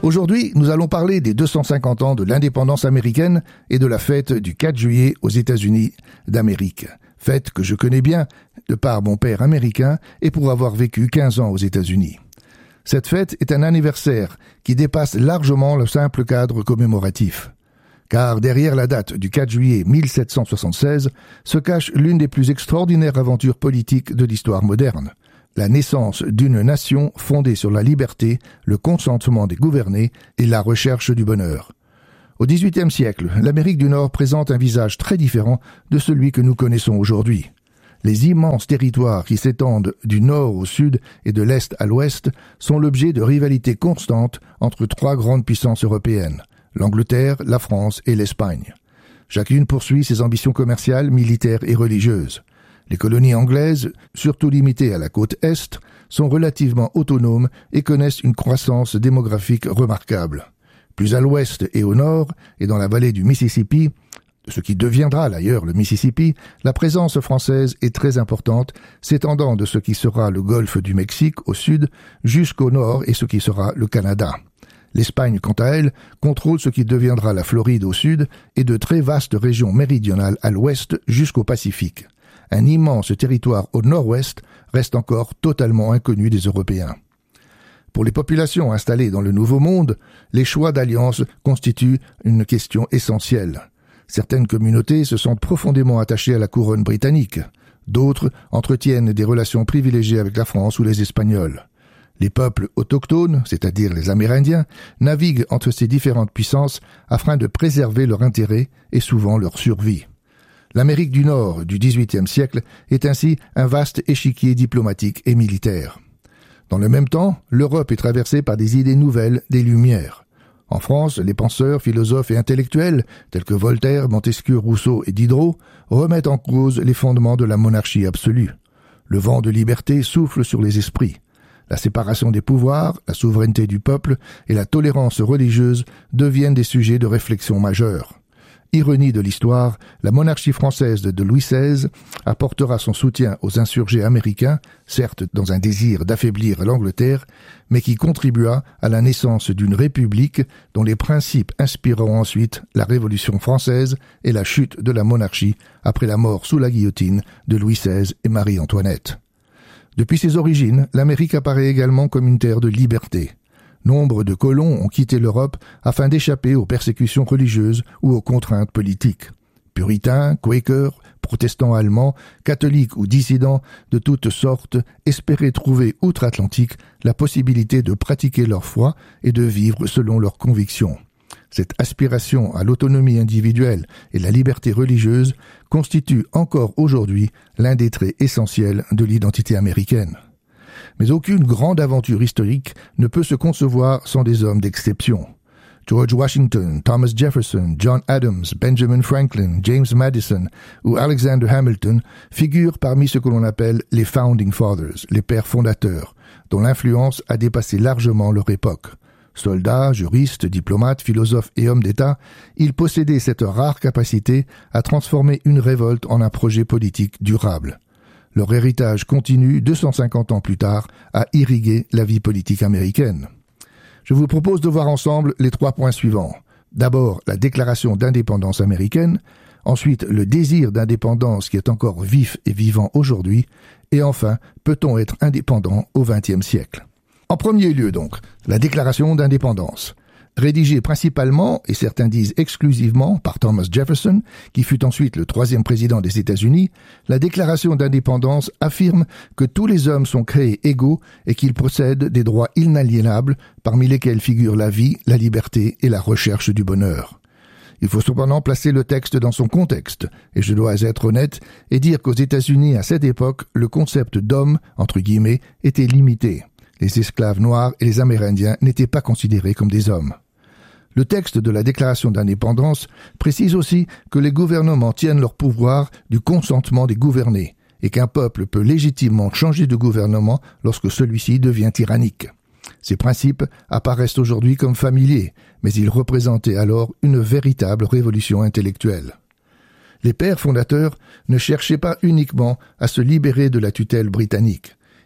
Aujourd'hui, nous allons parler des 250 ans de l'indépendance américaine et de la fête du 4 juillet aux États-Unis d'Amérique. Fête que je connais bien de par mon père américain et pour avoir vécu 15 ans aux États-Unis. Cette fête est un anniversaire qui dépasse largement le simple cadre commémoratif. Car derrière la date du 4 juillet 1776 se cache l'une des plus extraordinaires aventures politiques de l'histoire moderne. La naissance d'une nation fondée sur la liberté, le consentement des gouvernés et la recherche du bonheur. Au XVIIIe siècle, l'Amérique du Nord présente un visage très différent de celui que nous connaissons aujourd'hui. Les immenses territoires qui s'étendent du nord au sud et de l'est à l'ouest sont l'objet de rivalités constantes entre trois grandes puissances européennes, l'Angleterre, la France et l'Espagne. Chacune poursuit ses ambitions commerciales, militaires et religieuses. Les colonies anglaises, surtout limitées à la côte est, sont relativement autonomes et connaissent une croissance démographique remarquable. Plus à l'ouest et au nord, et dans la vallée du Mississippi, ce qui deviendra d'ailleurs le Mississippi, la présence française est très importante, s'étendant de ce qui sera le golfe du Mexique au sud jusqu'au nord et ce qui sera le Canada. L'Espagne, quant à elle, contrôle ce qui deviendra la Floride au sud et de très vastes régions méridionales à l'ouest jusqu'au Pacifique. Un immense territoire au nord-ouest reste encore totalement inconnu des Européens. Pour les populations installées dans le Nouveau Monde, les choix d'alliance constituent une question essentielle. Certaines communautés se sentent profondément attachées à la couronne britannique. D'autres entretiennent des relations privilégiées avec la France ou les Espagnols. Les peuples autochtones, c'est-à-dire les Amérindiens, naviguent entre ces différentes puissances afin de préserver leur intérêt et souvent leur survie. L'Amérique du Nord du XVIIIe siècle est ainsi un vaste échiquier diplomatique et militaire. Dans le même temps, l'Europe est traversée par des idées nouvelles, des Lumières. En France, les penseurs, philosophes et intellectuels, tels que Voltaire, Montesquieu, Rousseau et Diderot, remettent en cause les fondements de la monarchie absolue. Le vent de liberté souffle sur les esprits. La séparation des pouvoirs, la souveraineté du peuple et la tolérance religieuse deviennent des sujets de réflexion majeurs. Ironie de l'histoire, la monarchie française de Louis XVI apportera son soutien aux insurgés américains, certes dans un désir d'affaiblir l'Angleterre, mais qui contribua à la naissance d'une république dont les principes inspireront ensuite la Révolution française et la chute de la monarchie après la mort sous la guillotine de Louis XVI et Marie-Antoinette. Depuis ses origines, l'Amérique apparaît également comme une terre de liberté. Nombre de colons ont quitté l'Europe afin d'échapper aux persécutions religieuses ou aux contraintes politiques. Puritains, quakers, protestants allemands, catholiques ou dissidents de toutes sortes espéraient trouver outre-Atlantique la possibilité de pratiquer leur foi et de vivre selon leurs convictions. Cette aspiration à l'autonomie individuelle et la liberté religieuse constitue encore aujourd'hui l'un des traits essentiels de l'identité américaine. Mais aucune grande aventure historique ne peut se concevoir sans des hommes d'exception. George Washington, Thomas Jefferson, John Adams, Benjamin Franklin, James Madison ou Alexander Hamilton figurent parmi ce que l'on appelle les Founding Fathers, les pères fondateurs, dont l'influence a dépassé largement leur époque. Soldats, juristes, diplomates, philosophes et hommes d'État, ils possédaient cette rare capacité à transformer une révolte en un projet politique durable. Leur héritage continue, 250 ans plus tard, à irriguer la vie politique américaine. Je vous propose de voir ensemble les 3 points suivants. D'abord, la déclaration d'indépendance américaine, ensuite le désir d'indépendance qui est encore vif et vivant aujourd'hui, et enfin, peut-on être indépendant au XXe siècle? En premier lieu donc, la déclaration d'indépendance. Rédigée principalement, et certains disent exclusivement, par Thomas Jefferson, qui fut ensuite le 3e président des États-Unis, la déclaration d'indépendance affirme que tous les hommes sont créés égaux et qu'ils possèdent des droits inaliénables, parmi lesquels figurent la vie, la liberté et la recherche du bonheur. Il faut cependant placer le texte dans son contexte, et je dois être honnête et dire qu'aux États-Unis à cette époque, le concept d'homme, entre guillemets, était limité. Les esclaves noirs et les Amérindiens n'étaient pas considérés comme des hommes. Le texte de la Déclaration d'indépendance précise aussi que les gouvernements tiennent leur pouvoir du consentement des gouvernés et qu'un peuple peut légitimement changer de gouvernement lorsque celui-ci devient tyrannique. Ces principes apparaissent aujourd'hui comme familiers, mais ils représentaient alors une véritable révolution intellectuelle. Les pères fondateurs ne cherchaient pas uniquement à se libérer de la tutelle britannique.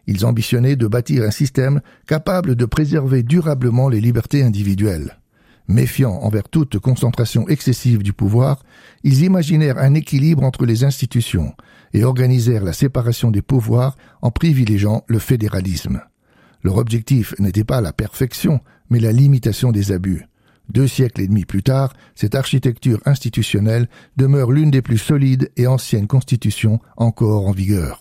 Ils ambitionnaient de bâtir un système capable de préserver durablement les libertés individuelles. Méfiants envers toute concentration excessive du pouvoir, ils imaginèrent un équilibre entre les institutions et organisèrent la séparation des pouvoirs en privilégiant le fédéralisme. Leur objectif n'était pas la perfection, mais la limitation des abus. 2 siècles et demi plus tard, cette architecture institutionnelle demeure l'une des plus solides et anciennes constitutions encore en vigueur.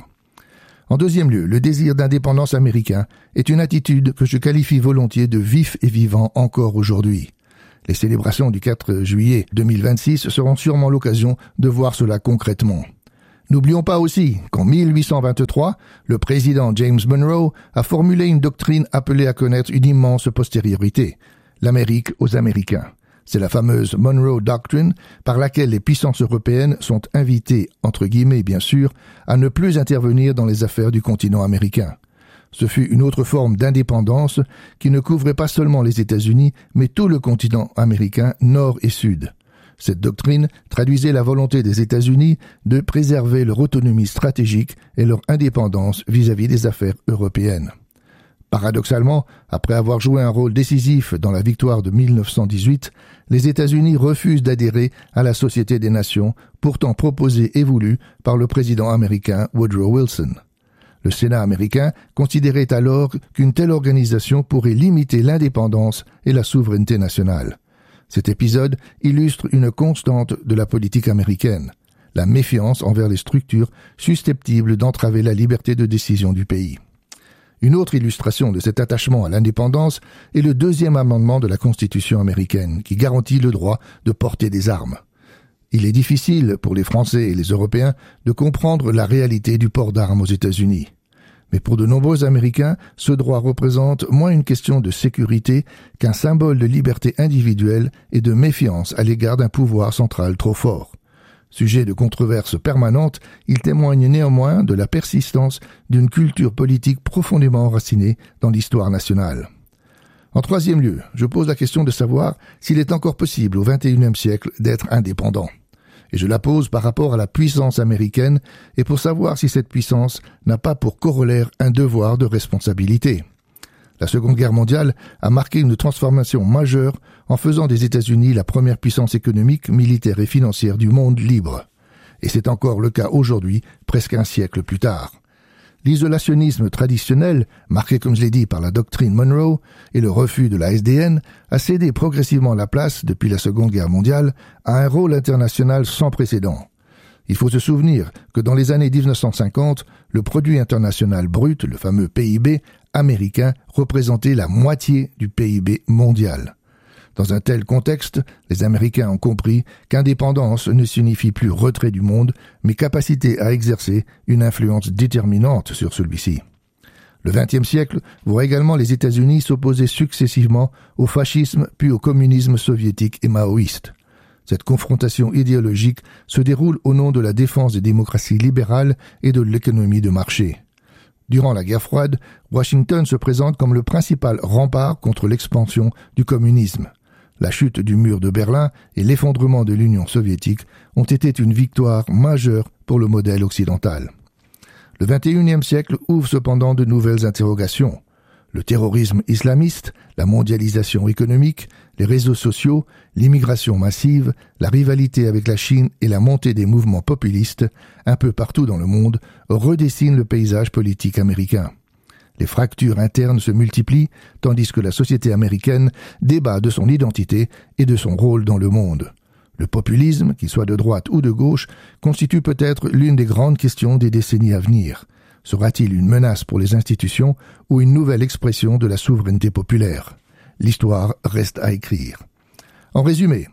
En deuxième lieu, le désir d'indépendance américain est une attitude que je qualifie volontiers de vif et vivant encore aujourd'hui. Les célébrations du 4 juillet 2026 seront sûrement l'occasion de voir cela concrètement. N'oublions pas aussi qu'en 1823, le président James Monroe a formulé une doctrine appelée à connaître une immense postériorité, l'Amérique aux Américains. C'est la fameuse Monroe Doctrine par laquelle les puissances européennes sont invitées, entre guillemets bien sûr, à ne plus intervenir dans les affaires du continent américain. Ce fut une autre forme d'indépendance qui ne couvrait pas seulement les États-Unis, mais tout le continent américain, nord et sud. Cette doctrine traduisait la volonté des États-Unis de préserver leur autonomie stratégique et leur indépendance vis-à-vis des affaires européennes. Paradoxalement, après avoir joué un rôle décisif dans la victoire de 1918, les États-Unis refusent d'adhérer à la Société des Nations, pourtant proposée et voulue par le président américain Woodrow Wilson. Le Sénat américain considérait alors qu'une telle organisation pourrait limiter l'indépendance et la souveraineté nationale. Cet épisode illustre une constante de la politique américaine, la méfiance envers les structures susceptibles d'entraver la liberté de décision du pays. Une autre illustration de cet attachement à l'indépendance est le 2e amendement de la Constitution américaine, qui garantit le droit de porter des armes. Il est difficile pour les Français et les Européens de comprendre la réalité du port d'armes aux États-Unis. Mais pour de nombreux Américains, ce droit représente moins une question de sécurité qu'un symbole de liberté individuelle et de méfiance à l'égard d'un pouvoir central trop fort. Sujet de controverses permanentes, il témoigne néanmoins de la persistance d'une culture politique profondément enracinée dans l'histoire nationale. En 3e lieu, je pose la question de savoir s'il est encore possible au XXIe siècle d'être indépendant. Et je la pose par rapport à la puissance américaine et pour savoir si cette puissance n'a pas pour corollaire un devoir de responsabilité. La Seconde Guerre mondiale a marqué une transformation majeure en faisant des États-Unis la première puissance économique, militaire et financière du monde libre. Et c'est encore le cas aujourd'hui, presque un siècle plus tard. L'isolationnisme traditionnel, marqué comme je l'ai dit par la doctrine Monroe et le refus de la SDN, a cédé progressivement la place, depuis la Seconde Guerre mondiale, à un rôle international sans précédent. Il faut se souvenir que dans les années 1950, le produit international brut, le fameux PIB, américain représentait la moitié du PIB mondial. Dans un tel contexte, les Américains ont compris qu'indépendance ne signifie plus retrait du monde, mais capacité à exercer une influence déterminante sur celui-ci. Le XXe siècle voit également les États-Unis s'opposer successivement au fascisme puis au communisme soviétique et maoïste. Cette confrontation idéologique se déroule au nom de la défense des démocraties libérales et de l'économie de marché. Durant la guerre froide, Washington se présente comme le principal rempart contre l'expansion du communisme. La chute du mur de Berlin et l'effondrement de l'Union soviétique ont été une victoire majeure pour le modèle occidental. Le XXIe siècle ouvre cependant de nouvelles interrogations. Le terrorisme islamiste, la mondialisation économique, les réseaux sociaux, l'immigration massive, la rivalité avec la Chine et la montée des mouvements populistes, un peu partout dans le monde, redessinent le paysage politique américain. Les fractures internes se multiplient, tandis que la société américaine débat de son identité et de son rôle dans le monde. Le populisme, qu'il soit de droite ou de gauche, constitue peut-être l'une des grandes questions des décennies à venir. Sera-t-il une menace pour les institutions ou une nouvelle expression de la souveraineté populaire ? L'histoire reste à écrire. En résumé,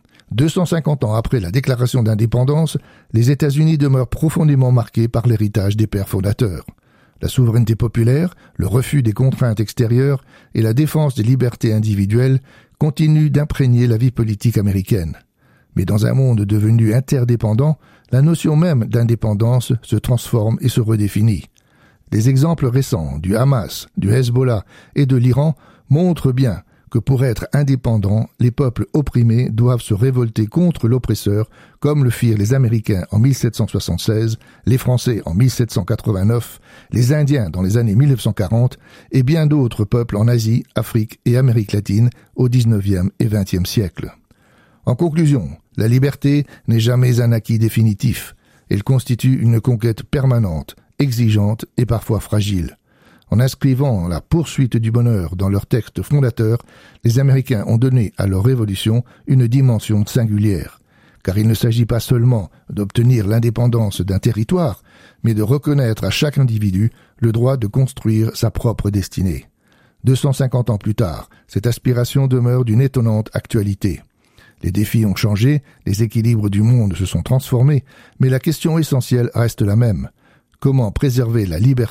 250 ans après la déclaration d'indépendance, les États-Unis demeurent profondément marqués par l'héritage des pères fondateurs. La souveraineté populaire, le refus des contraintes extérieures et la défense des libertés individuelles continuent d'imprégner la vie politique américaine. Mais dans un monde devenu interdépendant, la notion même d'indépendance se transforme et se redéfinit. Des exemples récents du Hamas, du Hezbollah et de l'Iran montrent bien que pour être indépendants, les peuples opprimés doivent se révolter contre l'oppresseur, comme le firent les Américains en 1776, les Français en 1789, les Indiens dans les années 1940 et bien d'autres peuples en Asie, Afrique et Amérique latine au XIXe et XXe siècle. En conclusion, la liberté n'est jamais un acquis définitif. Elle constitue une conquête permanente, exigeante et parfois fragile. En inscrivant la poursuite du bonheur dans leur texte fondateur, les Américains ont donné à leur révolution une dimension singulière, car il ne s'agit pas seulement d'obtenir l'indépendance d'un territoire, mais de reconnaître à chaque individu le droit de construire sa propre destinée. 250 ans plus tard, cette aspiration demeure d'une étonnante actualité. Les défis ont changé, les équilibres du monde se sont transformés, mais la question essentielle reste la même. Comment préserver la liberté